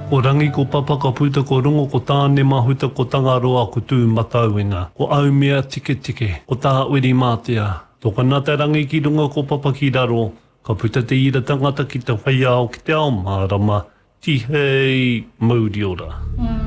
Ko rangi ko papa ka puta ko rungo ko tāne mahuta ko tangaroa ko tū matauinga. Ko au mea tike tike. Ko tā uri mātea. Tō na te rangi ki rungo ko papa ki raro. Ka puta te ira tangata ki te whaiao ki te ao mārama. Tihei mauri ora.